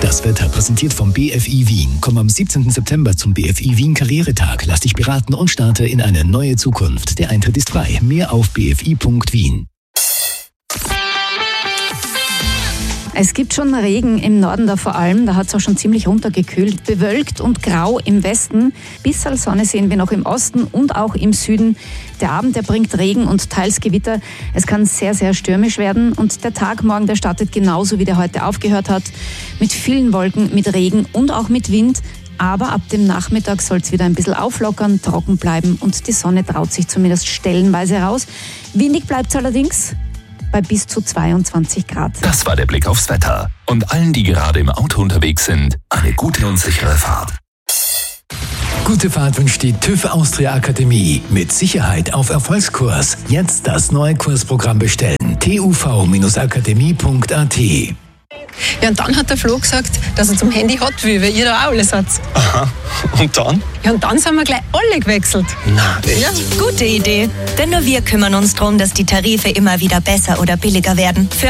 Das Wetter präsentiert vom BFI Wien. Komm am 17. September zum BFI Wien Karrieretag. Lass dich beraten und starte in eine neue Zukunft. Der Eintritt ist frei. Mehr auf bfi.wien. Es gibt schon Regen im Norden da vor allem, da hat es auch schon ziemlich runtergekühlt. Bewölkt und grau im Westen, bisschen Sonne sehen wir noch im Osten und auch im Süden. Der Abend, der bringt Regen und teils Gewitter. Es kann sehr, sehr stürmisch werden und der Tag morgen, der startet genauso wie der heute aufgehört hat. Mit vielen Wolken, mit Regen und auch mit Wind. Aber ab dem Nachmittag soll es wieder ein bisschen auflockern, trocken bleiben und die Sonne traut sich zumindest stellenweise raus. Windig bleibt es allerdings bei bis zu 22 Grad. Das war der Blick aufs Wetter. Und allen, die gerade im Auto unterwegs sind, eine gute und sichere Fahrt. Gute Fahrt wünscht die TÜV Austria Akademie. Mit Sicherheit auf Erfolgskurs. Jetzt das neue Kursprogramm bestellen. tuv-akademie.at. Ja, und dann hat der Flo gesagt, dass er zum Handy hat will, weil ihr da auch alles habt. Aha. Und dann? Ja, und dann sind wir gleich alle gewechselt. Na, echt? Ja. Gute Idee. Denn nur wir kümmern uns darum, dass die Tarife immer wieder besser oder billiger werden. Für